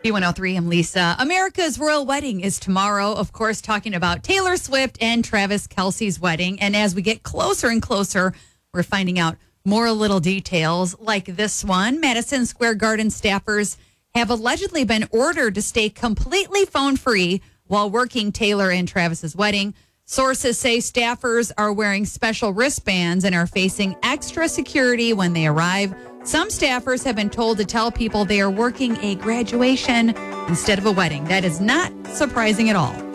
B103, I'm Lisa. America's royal wedding is tomorrow. Of course, talking about Taylor Swift and Travis Kelce's wedding. And as we get closer and closer, we're finding out more little details like this one. Madison Square Garden staffers have allegedly been ordered to stay completely phone-free while working Taylor and Travis's wedding. Sources say staffers are wearing special wristbands and are facing extra security when they arrive. Some staffers have been told to tell people they are working a graduation instead of a wedding. That is not surprising at all.